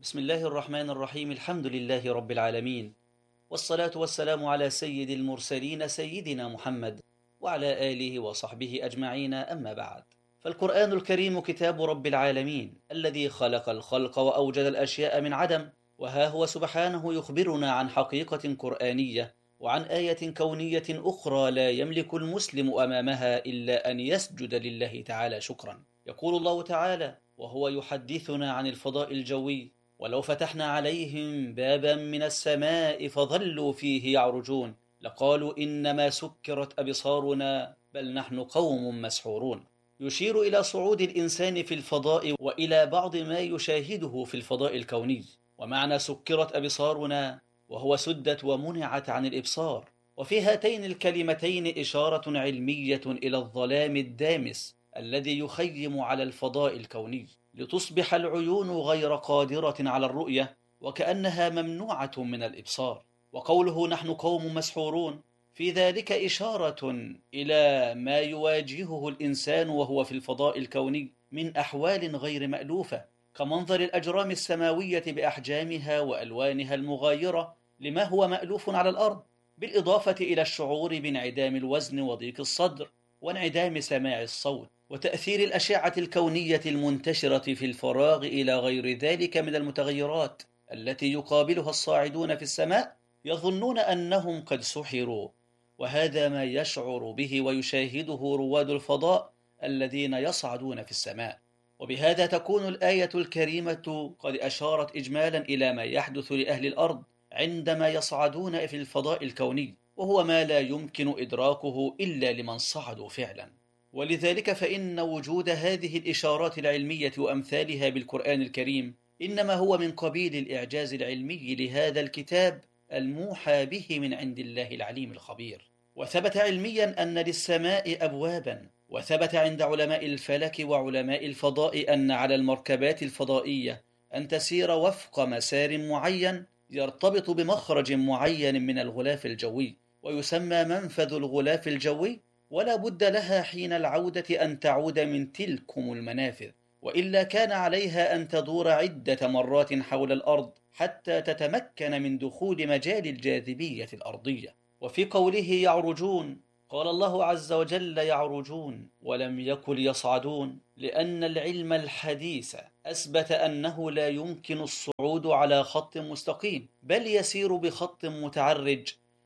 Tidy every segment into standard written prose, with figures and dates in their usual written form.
بسم الله الرحمن الرحيم. الحمد لله رب العالمين، والصلاة والسلام على سيد المرسلين سيدنا محمد وعلى آله وصحبه أجمعين، أما بعد. فالقرآن الكريم كتاب رب العالمين الذي خلق الخلق وأوجد الأشياء من عدم، وها هو سبحانه يخبرنا عن حقيقة قرآنية وعن آية كونية أخرى لا يملك المسلم أمامها إلا أن يسجد لله تعالى شكرا. يقول الله تعالى وهو يحدثنا عن الفضاء الجوي: ولو فتحنا عليهم بابا من السماء فظلوا فيه يعرجون لقالوا إنما سكرت أبصارنا بل نحن قوم مسحورون. يشير إلى صعود الإنسان في الفضاء وإلى بعض ما يشاهده في الفضاء الكوني. ومعنى سكرت أبصارنا وهو سدت ومنعت عن الإبصار، وفي هاتين الكلمتين إشارة علمية إلى الظلام الدامس الذي يخيم على الفضاء الكوني، لتصبح العيون غير قادرة على الرؤية وكأنها ممنوعة من الإبصار. وقوله نحن قوم مسحورون في ذلك إشارة إلى ما يواجهه الإنسان وهو في الفضاء الكوني من أحوال غير مألوفة، كمنظر الأجرام السماوية بأحجامها وألوانها المغايرة لما هو مألوف على الأرض، بالإضافة إلى الشعور بانعدام الوزن وضيق الصدر وانعدام سماع الصوت وتأثير الأشعة الكونية المنتشرة في الفراغ إلى غير ذلك من المتغيرات التي يقابلها الصاعدون في السماء يظنون أنهم قد سحروا. وهذا ما يشعر به ويشاهده رواد الفضاء الذين يصعدون في السماء. وبهذا تكون الآية الكريمة قد أشارت إجمالا إلى ما يحدث لأهل الأرض عندما يصعدون في الفضاء الكوني، وهو ما لا يمكن إدراكه إلا لمن صعدوا فعلا. ولذلك فإن وجود هذه الإشارات العلمية وأمثالها بالقرآن الكريم إنما هو من قبيل الإعجاز العلمي لهذا الكتاب الموحى به من عند الله العليم الخبير. وثبت علميا أن للسماء أبوابا، وثبت عند علماء الفلك وعلماء الفضاء أن على المركبات الفضائية أن تسير وفق مسار معين يرتبط بمخرج معين من الغلاف الجوي، ويسمى منفذ الغلاف الجوي، ولا بد لها حين العودة أن تعود من تلكم المنافذ، وإلا كان عليها أن تدور عدة مرات حول الأرض حتى تتمكن من دخول مجال الجاذبية الأرضية. وفي قوله يعرجون قال الله عز وجل يعرجون ولم يقل يصعدون، لأن العلم الحديث أثبت أنه لا يمكن الصعود على خط مستقيم، بل يسير بخط متعرج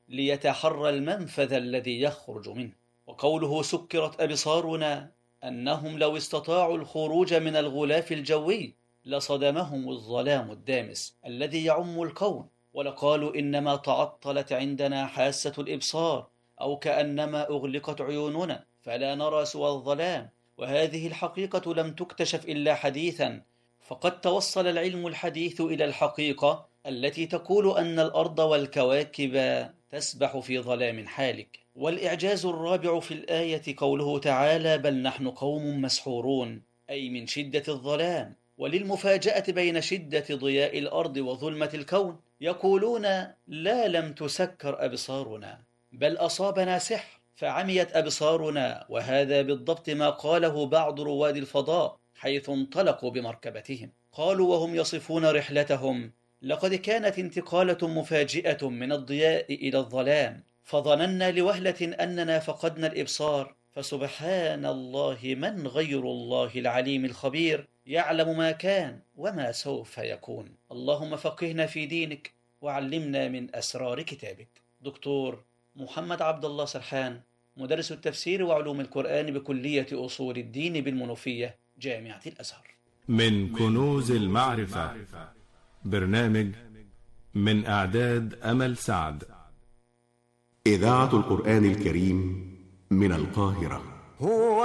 ليتحرى المنفذ الذي يخرج منه. وقوله سكرت أبصارنا أنهم لو استطاعوا الخروج من الغلاف الجوي لصدمهم الظلام الدامس الذي يعم الكون، ولقالوا إنما تعطلت عندنا حاسة الإبصار، أو كأنما أغلقت عيوننا فلا نرى سوى الظلام. وهذه الحقيقة لم تكتشف إلا حديثا، فقد توصل العلم الحديث إلى الحقيقة التي تقول أن الأرض والكواكب تسبح في ظلام حالك. والإعجاز الرابع في الآية قوله تعالى بل نحن قوم مسحورون، أي من شدة الظلام. وللمفاجأة بين شدة ضياء الأرض وظلمة الكون يقولون لا لم تسكر أبصارنا بل أصابنا سحر فعميت أبصارنا. وهذا بالضبط ما قاله بعض رواد الفضاء حيث انطلقوا بمركبتهم. قالوا وهم يصفون رحلتهم لقد كانت انتقالة مفاجئة من الضياء إلى الظلام، فظننا لوهلة أننا فقدنا الإبصار، فسبحان الله من غير الله العليم الخبير يعلم ما كان وما سوف يكون. اللهم فقهنا في دينك وعلمنا من أسرار كتابك. دكتور محمد عبد الله سرحان، مدرس التفسير وعلوم القرآن بكلية أصول الدين بالمنوفية، جامعة الأزهر. من كنوز المعرفة، برنامج من إعداد أمل سعد. إذاعة القرآن الكريم من القاهرة. هو